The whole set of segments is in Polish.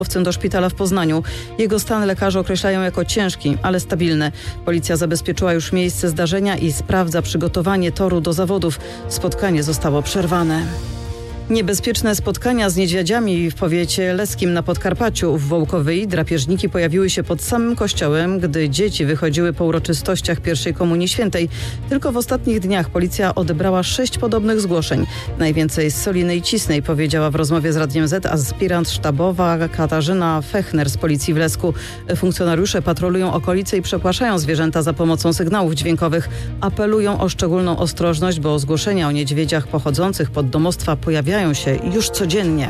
do szpitala w Poznaniu. Jego stan lekarze określają jako ciężki, ale stabilny. Policja zabezpieczyła już miejsce zdarzenia i sprawdza przygotowanie toru do zawodów. Spotkanie zostało przerwane. Niebezpieczne spotkania z niedźwiedziami w powiecie leskim na Podkarpaciu. W Wołkowyi drapieżniki pojawiły się pod samym kościołem, gdy dzieci wychodziły po uroczystościach pierwszej Komunii Świętej. Tylko w ostatnich dniach policja odebrała 6 podobnych zgłoszeń. Najwięcej z Soliny i Cisnej, powiedziała w rozmowie z Radiem Z aspirant sztabowa Katarzyna Fechner z Policji w Lesku. Funkcjonariusze patrolują okolice i przepłaszają zwierzęta za pomocą sygnałów dźwiękowych. Apelują o szczególną ostrożność, bo zgłoszenia o niedźwiedziach pochodzących pod domostwa pojawiają się już codziennie.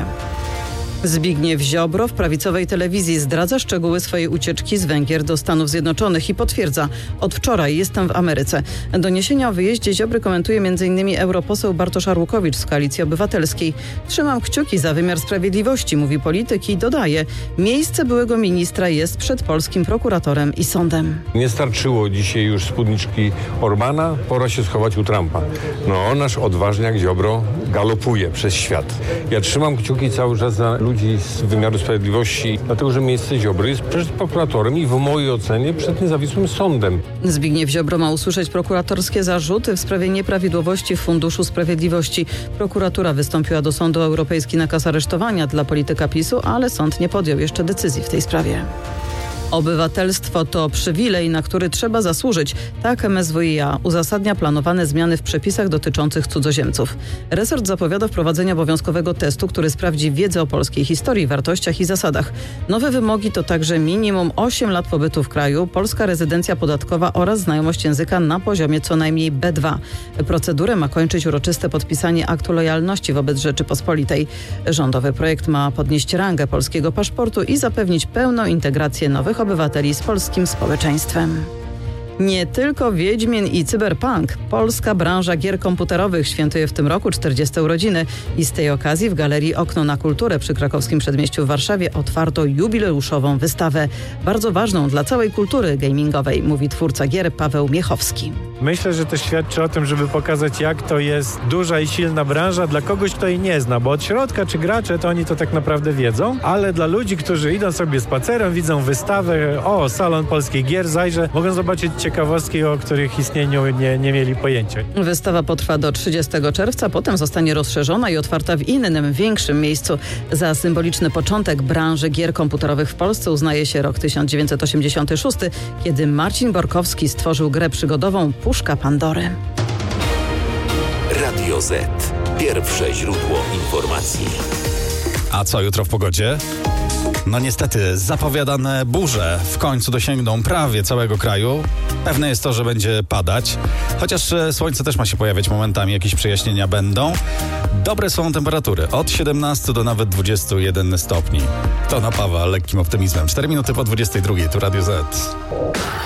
Zbigniew Ziobro w prawicowej telewizji zdradza szczegóły swojej ucieczki z Węgier do Stanów Zjednoczonych i potwierdza: od wczoraj jestem w Ameryce. Doniesienia o wyjeździe Ziobry komentuje m.in. europoseł Bartosz Arłukowicz z Koalicji Obywatelskiej. Trzymam kciuki za wymiar sprawiedliwości, mówi polityk i dodaje: miejsce byłego ministra jest przed polskim prokuratorem i sądem. Nie starczyło dzisiaj już spódniczki Orbana, pora się schować u Trumpa. No, nasz odważniak Ziobro galopuje przez świat. Ja trzymam kciuki cały czas za ludzi z wymiaru sprawiedliwości, dlatego że miejsce Ziobry jest przed prokuratorem i w mojej ocenie przed niezawisłym sądem. Zbigniew Ziobro ma usłyszeć prokuratorskie zarzuty w sprawie nieprawidłowości w Funduszu Sprawiedliwości. Prokuratura wystąpiła do Sądu Europejskiego nakaz aresztowania dla polityka PiS-u, ale sąd nie podjął jeszcze decyzji w tej sprawie. Obywatelstwo to przywilej, na który trzeba zasłużyć. Tak MSWiA uzasadnia planowane zmiany w przepisach dotyczących cudzoziemców. Resort zapowiada wprowadzenie obowiązkowego testu, który sprawdzi wiedzę o polskiej historii, wartościach i zasadach. Nowe wymogi to także minimum 8 lat pobytu w kraju, polska rezydencja podatkowa oraz znajomość języka na poziomie co najmniej B2. Procedurę ma kończyć uroczyste podpisanie aktu lojalności wobec Rzeczypospolitej. Rządowy projekt ma podnieść rangę polskiego paszportu i zapewnić pełną integrację nowych obywateli z polskim społeczeństwem. Nie tylko Wiedźmin i cyberpunk. Polska branża gier komputerowych świętuje w tym roku 40. urodziny i z tej okazji w Galerii Okno na Kulturę przy Krakowskim Przedmieściu w Warszawie otwarto jubileuszową wystawę. Bardzo ważną dla całej kultury gamingowej, mówi twórca gier Paweł Miechowski. Myślę, że to świadczy o tym, żeby pokazać, jak to jest duża i silna branża dla kogoś, kto jej nie zna, bo od środka czy gracze, to oni to tak naprawdę wiedzą, ale dla ludzi, którzy idą sobie spacerem, widzą wystawę, salon polskich gier, zajrzę, mogą zobaczyć ciekawostki, o których istnieniu nie mieli pojęcia. Wystawa potrwa do 30 czerwca, potem zostanie rozszerzona i otwarta w innym, większym miejscu. Za symboliczny początek branży gier komputerowych w Polsce uznaje się rok 1986, kiedy Marcin Borkowski stworzył grę przygodową Puszka Pandory. Radio Z. Pierwsze źródło informacji. A co jutro w pogodzie? No niestety, zapowiadane burze w końcu dosięgną prawie całego kraju. Pewne jest to, że będzie padać, chociaż słońce też ma się pojawiać momentami, jakieś przejaśnienia będą. Dobre są temperatury, od 17 do nawet 21 stopni. To napawa lekkim optymizmem. 4 minuty po 22, tu Radio Z.